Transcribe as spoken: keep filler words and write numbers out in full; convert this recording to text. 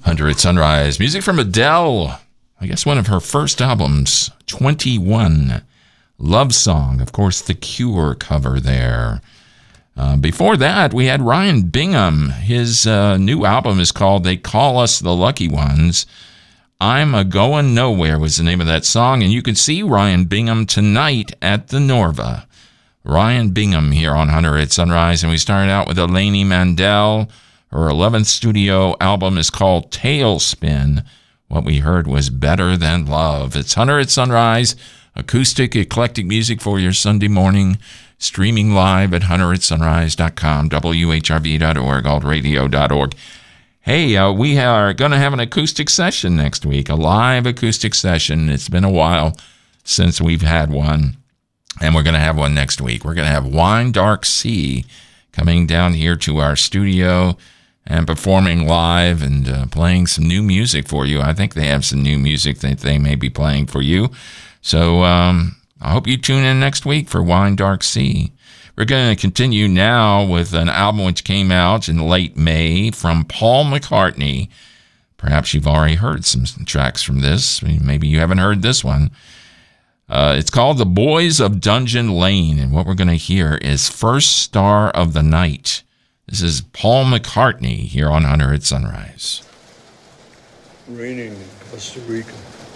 Hunter at Sunrise. Music from Adele. I guess one of her first albums, twenty-one. Love Song. Of course, the Cure cover there. Uh, before that, we had Ryan Bingham. His uh, new album is called They Call Us the Lucky Ones. I'm a Goin' Nowhere was the name of that song, and you can see Ryan Bingham tonight at the Norva. Ryan Bingham here on Hunter at Sunrise, and we started out with Elaine Mandel. Her eleventh studio album is called Tailspin. What we heard was Better Than Love. It's Hunter at Sunrise, acoustic, eclectic music for your Sunday morning, streaming live at hunter at sunrise dot com, W H R V dot org, alt radio dot org. Hey, uh, we are going to have an acoustic session next week, a live acoustic session. It's been a while since we've had one, and we're going to have one next week. We're going to have Wine Dark Sea coming down here to our studio and performing live and uh, playing some new music for you. I think they have some new music that they may be playing for you. So um, I hope you tune in next week for Wine Dark Sea. We're going to continue now with an album which came out in late May from Paul McCartney. Perhaps you've already heard some tracks from this. Maybe you haven't heard this one. Uh, it's called The Boys of Dungeon Lane, and what we're going to hear is First Star of the Night. This is Paul McCartney here on Hunter at Sunrise. Raining in Costa Rica.